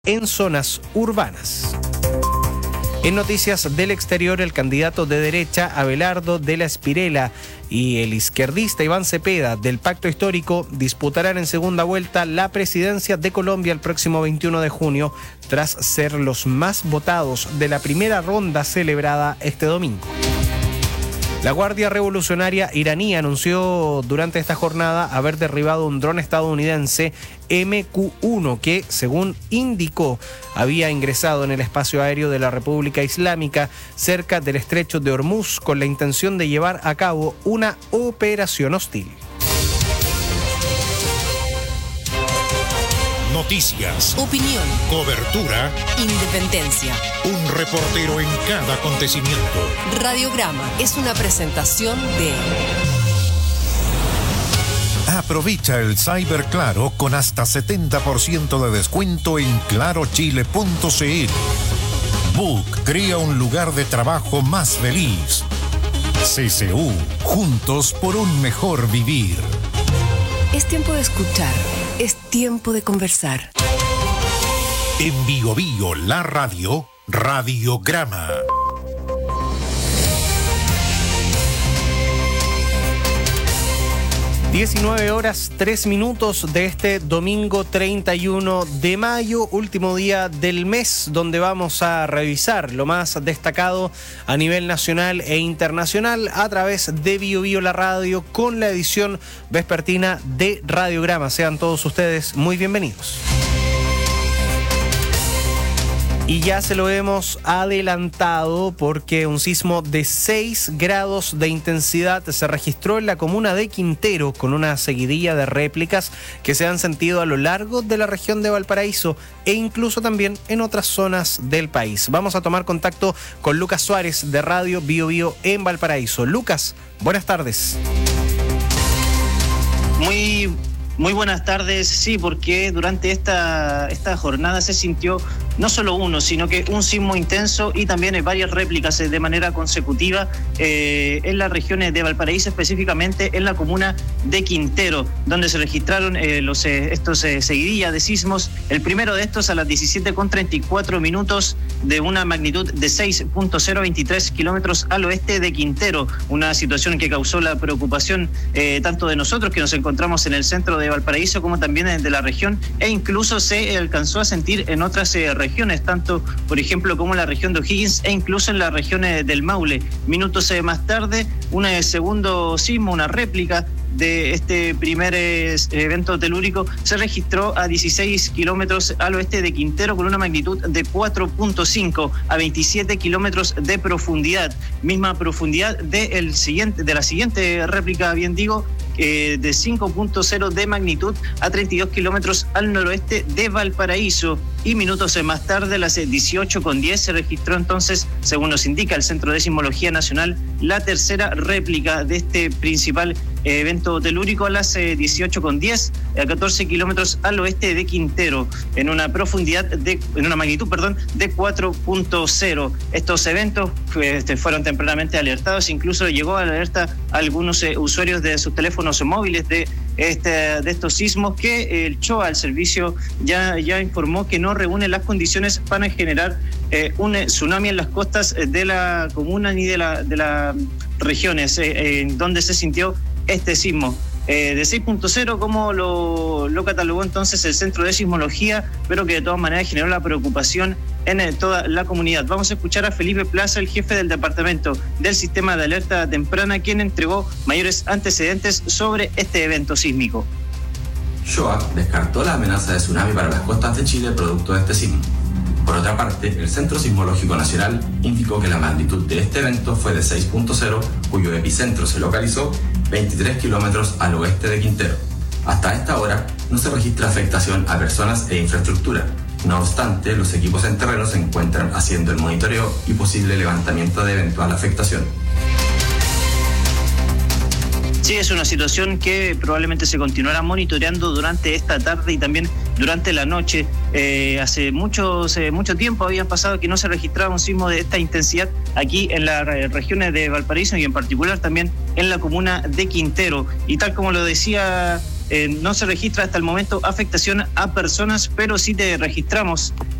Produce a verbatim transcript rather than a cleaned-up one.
en zonas urbanas. En noticias del exterior, el candidato de derecha Abelardo de la Espriella y el izquierdista Iván Cepeda del Pacto Histórico disputarán en segunda vuelta la presidencia de Colombia el próximo veintiuno de junio, tras ser los más votados de la primera ronda celebrada este domingo. La Guardia Revolucionaria iraní anunció durante esta jornada haber derribado un dron estadounidense M Q uno que, según indicó, había ingresado en el espacio aéreo de la República Islámica cerca del estrecho de Hormuz con la intención de llevar a cabo una operación hostil. Noticias, opinión, cobertura, independencia. Un reportero en cada acontecimiento. Radiograma es una presentación de... Aprovecha el Cyber Claro con hasta setenta por ciento de descuento en claro chile punto c l. Book crea un lugar de trabajo más feliz. C C U, juntos por un mejor vivir. Es tiempo de escuchar, es tiempo de conversar. En Bio Bio, la radio, Radiograma. diecinueve horas, tres minutos de este domingo treinta y uno de mayo, último día del mes, donde vamos a revisar lo más destacado a nivel nacional e internacional a través de Bio Bio la radio con la edición vespertina de Radiograma. Sean todos ustedes muy bienvenidos. Y ya se lo hemos adelantado porque un sismo de seis grados de intensidad se registró en la comuna de Quintero con una seguidilla de réplicas que se han sentido a lo largo de la región de Valparaíso e incluso también en otras zonas del país. Vamos a tomar contacto con Lucas Suárez de Radio Bio Bio en Valparaíso. Lucas, buenas tardes. Muy... Muy buenas tardes, sí, porque durante esta, esta jornada se sintió no solo uno, sino que un sismo intenso y también varias réplicas de manera consecutiva eh, en las regiones de Valparaíso, específicamente en la comuna de Quintero, donde se registraron eh, los, eh, estos eh, seguidillas de sismos. El primero de estos a las diecisiete con treinta y cuatro minutos de una magnitud de seis punto cero veintitrés kilómetros al oeste de Quintero, una situación que causó la preocupación eh, tanto de nosotros que nos encontramos en el centro de Valparaíso como también de la región, e incluso se alcanzó a sentir en otras eh, regiones, tanto por ejemplo como en la región de O'Higgins e incluso en la región eh, del Maule. Minutos eh, más tarde, un eh, segundo sismo, una réplica de este primer eh, evento telúrico se registró a dieciséis kilómetros al oeste de Quintero con una magnitud de cuatro punto cinco a veintisiete kilómetros de profundidad, misma profundidad de, el siguiente, de la siguiente réplica, bien digo, eh, de cinco punto cero de magnitud a treinta y dos kilómetros al noroeste de Valparaíso. Y minutos más tarde, a las dieciocho con diez, se registró entonces, según nos indica el Centro de Sismología Nacional, la tercera réplica de este principal evento telúrico a las dieciocho con diez, a catorce kilómetros al oeste de Quintero, en una profundidad de, en una magnitud, perdón, de cuatro punto cero. Estos eventos este, fueron tempranamente alertados, incluso llegó a la alerta a algunos eh, usuarios de sus teléfonos móviles de este, de estos sismos, que el C H O A, el servicio, ya, ya informó que no reúne las condiciones para generar eh, un tsunami en las costas de la comuna ni de la de las regiones eh, en donde se sintió este sismo. Eh, de seis punto cero, como lo, lo catalogó entonces el Centro de Sismología, pero que de todas maneras generó la preocupación en eh, toda la comunidad. Vamos a escuchar a Felipe Plaza, el jefe del Departamento del Sistema de Alerta Temprana, quien entregó mayores antecedentes sobre este evento sísmico. C H O A descartó la amenaza de tsunami para las costas de Chile producto de este sismo. Por otra parte, el Centro Sismológico Nacional indicó que la magnitud de este evento fue de seis punto cero, cuyo epicentro se localizó veintitrés kilómetros al oeste de Quintero. Hasta esta hora no se registra afectación a personas e infraestructura. No obstante, los equipos en terreno se encuentran haciendo el monitoreo y posible levantamiento de eventual afectación. Sí, es una situación que probablemente se continuará monitoreando durante esta tarde y también durante la noche. Eh, hace muchos, eh, mucho tiempo había pasado que no se registraba un sismo de esta intensidad aquí en las regiones de Valparaíso y en particular también en la comuna de Quintero. Y tal como lo decía Eh, no se registra hasta el momento afectación a personas, pero sí te registramos